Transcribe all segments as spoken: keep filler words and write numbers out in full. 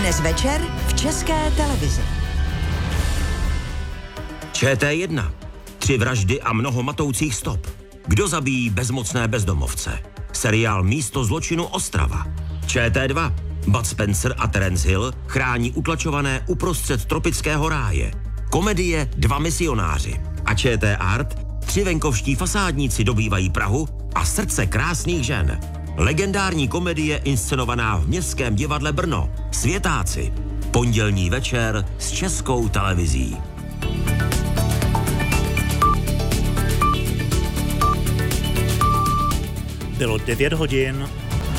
Dnes večer v České televizi. Č T jedna. Tři vraždy a mnoho matoucích stop. Kdo zabíjí bezmocné bezdomovce? Seriál Místo zločinu Ostrava. Č T dva. Bud Spencer a Terence Hill chrání utlačované uprostřed tropického ráje. Komedie Dva misionáři. A Č T Art. Tři venkovští fasádníci dobývají Prahu a srdce krásných žen. Legendární komedie inscenovaná v Městském divadle Brno. Světáci. Pondělní večer s Českou televizí. Bylo devět hodin.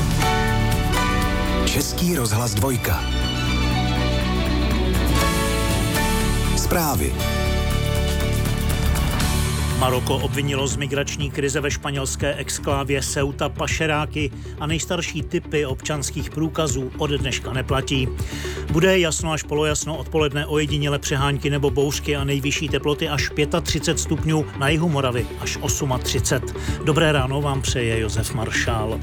Český rozhlas dvojka. Zprávy. Maroko obvinilo z migrační krize ve španělské exklávě Ceuta pašeráky a nejstarší typy občanských průkazů od dneška neplatí. Bude jasno až polojasno, odpoledne ojediněle přehánky nebo bouřky a nejvyšší teploty až třicet pět stupňů, na jihu Moravy až třicet osm. Dobré ráno vám přeje Josef Maršál.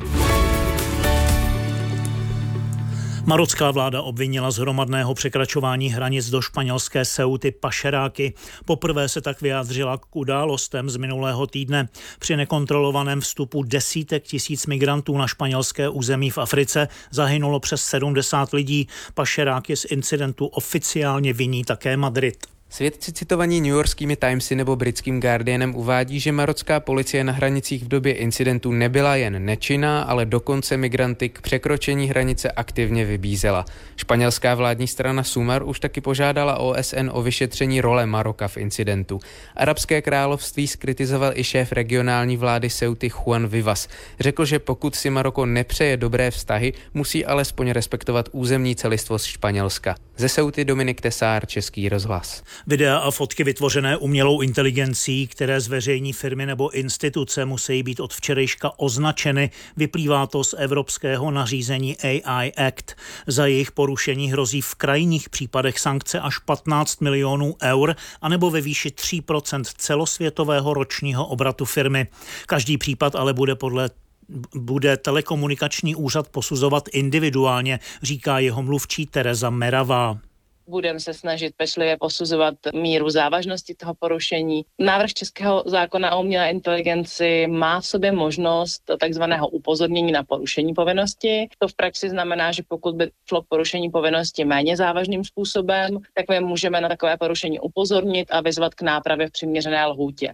Marocká vláda obvinila z hromadného překračování hranic do španělské Ceuty pašeráky. Poprvé se tak vyjádřila k událostem z minulého týdne. Při nekontrolovaném vstupu desítek tisíc migrantů na španělské území v Africe zahynulo přes sedmdesát lidí. Pašeráky z incidentu oficiálně viní také Madrid. Svědci citovaní newyorskými Timesy nebo britským Guardianem uvádí, že marocká policie na hranicích v době incidentu nebyla jen nečinná, ale dokonce migranty k překročení hranice aktivně vybízela. Španělská vládní strana Sumar už taky požádala O S N o vyšetření role Maroka v incidentu. Arabské království zkritizoval i šéf regionální vlády Ceuty Juan Vivas. Řekl, že pokud si Maroko nepřeje dobré vztahy, musí alespoň respektovat územní celistvost Španělska. Ze Ceuty Dominik Tesár, Český rozhlas. Videa a fotky vytvořené umělou inteligencí, které zveřejní firmy nebo instituce, musí být od včerejška označeny. Vyplývá to z evropského nařízení A I Act. Za jejich porušení hrozí v krajních případech sankce až patnáct milionů eur anebo ve výši tři procenta celosvětového ročního obratu firmy. Každý případ ale bude podle bude telekomunikační úřad posuzovat individuálně, říká jeho mluvčí Tereza Meravá. Budeme se snažit pečlivě posuzovat míru závažnosti toho porušení. Návrh českého zákona o umělé inteligenci má v sobě možnost takzvaného upozornění na porušení povinnosti. To v praxi znamená, že pokud by šlo k porušení povinnosti méně závažným způsobem, tak my můžeme na takové porušení upozornit a vyzvat k nápravě v přiměřené lhůtě.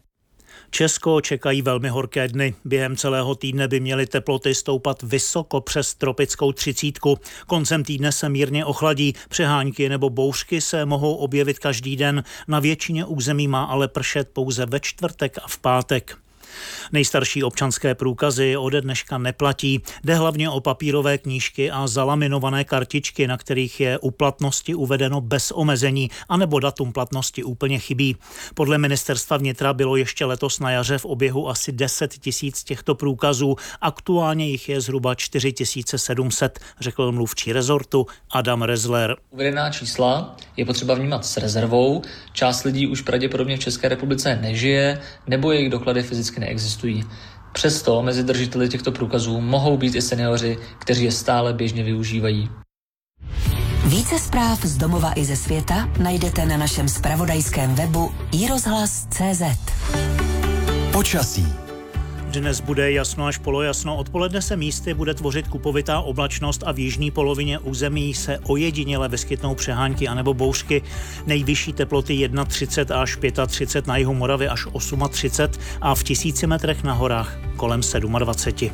Česko čekají velmi horké dny. Během celého týdne by měly teploty stoupat vysoko přes tropickou třicítku. Koncem týdne se mírně ochladí. Přehánky nebo bouřky se mohou objevit každý den. Na většině území má ale pršet pouze ve čtvrtek a v pátek. Nejstarší občanské průkazy ode dneška neplatí. Jde hlavně o papírové knížky a zalaminované kartičky, na kterých je u platnosti uvedeno bez omezení, anebo datum platnosti úplně chybí. Podle ministerstva vnitra bylo ještě letos na jaře v oběhu asi deset tisíc těchto průkazů. Aktuálně jich je zhruba čtyři tisíce sedm set, řekl mluvčí rezortu Adam Rezler. Uvedená čísla je potřeba vnímat s rezervou. Část lidí už pravděpodobně v České republice nežije, nebo jejich doklady fyzicky neexistují. Přesto mezi držiteli těchto průkazů mohou být i seniori, kteří je stále běžně využívají. Více zpráv z domova i ze světa najdete na našem zpravodajském webu i rozhlas tečka cé zet. Počasí. Dnes bude jasno až polojasno, odpoledne se místy bude tvořit kupovitá oblačnost a v jižní polovině území se ojediněle vyskytnou přehánky anebo bouřky. Nejvyšší teploty třicet jedna až třicet pět, na jihu Moravy až třicet osm a v tisíci metrech na horách kolem dvacet sedm.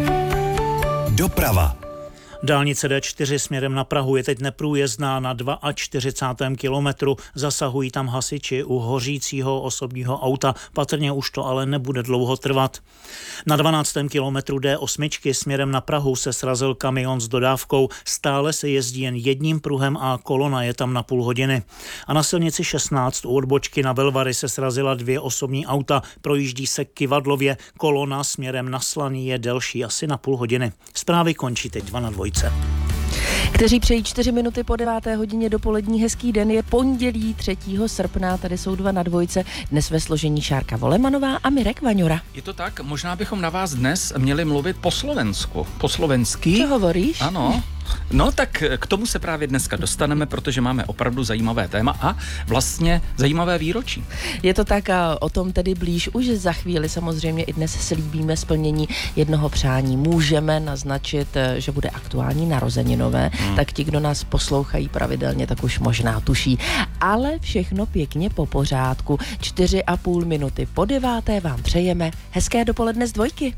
Doprava. Dálnice D čtyři směrem na Prahu je teď neprůjezdná na čtyřicátém druhém kilometru. Zasahují tam hasiči u hořícího osobního auta. Patrně už to ale nebude dlouho trvat. Na dvanáctém kilometru D osm směrem na Prahu se srazil kamion s dodávkou. Stále se jezdí jen jedním pruhem a kolona je tam na půl hodiny. A na silnici šestnáct u odbočky na Belvary se srazila dvě osobní auta. Projíždí se Kyvadlově. Kolona směrem na Slaný je delší asi na půl hodiny. Zprávy končí teď dva na dvojce. Kteří přejí čtyři minuty po deváté hodině dopolední, hezký den, je pondělí třetího srpna, tady jsou dva na dvojce, dnes ve složení Šárka Volemanová a Mirek Vaňura. Je to tak, možná bychom na vás dnes měli mluvit po slovensku, po slovensky. Co hovoríš? Ano, No tak k tomu se právě dneska dostaneme, protože máme opravdu zajímavé téma a vlastně zajímavé výročí. Je to tak a o tom tedy blíž už za chvíli. Samozřejmě i dnes slíbíme splnění jednoho přání. Můžeme naznačit, že bude aktuální narozeninové, hmm. tak ti, kdo nás poslouchají pravidelně, tak už možná tuší. Ale všechno pěkně po pořádku. Čtyři a půl minuty po deváté vám přejeme hezké dopoledne z dvojky.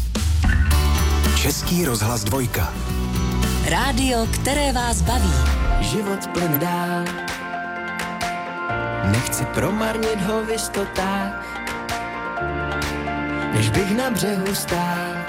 Český rozhlas dvojka. Rádio, které vás baví. Život plyne dál, nechci promarnit ho v jistotách, než bych na břehu stál.